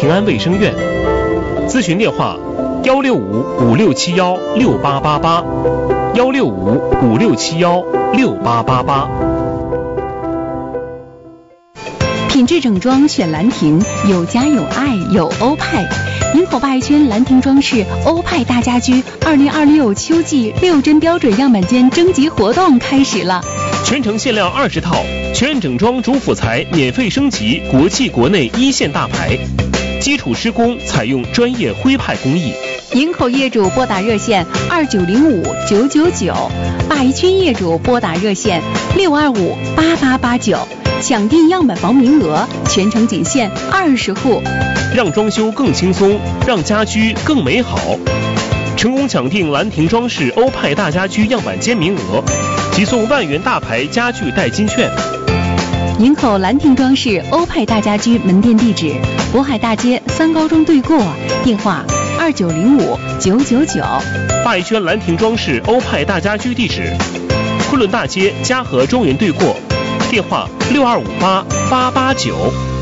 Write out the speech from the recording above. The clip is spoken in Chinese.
平安卫生院。咨询电话165-5671-6888，165-5671-6888。 品质整装选兰亭，有家有爱有欧派。营口八一圈兰亭装饰欧派大家居2026秋季6针标准样板间征集活动开始了， 全程限量20套，全整装主辅材免费升级国际国内一线大牌，基础施工采用专业徽派工艺。 营口业主拨打热线2905-999，八一圈业主拨打热线625-8889，抢订样板房名额，全程仅限20户， 让装修更轻松，让家居更美好。成功抢订兰亭装饰欧派大家居样板间名额，即送万元大牌家具代金券。 营口兰亭装饰欧派大家居门店地址：渤海大街3高中对过，电话2905-999。 八一圈兰亭装饰欧派大家居地址：昆仑大街嘉禾中原对过，电话6258-889。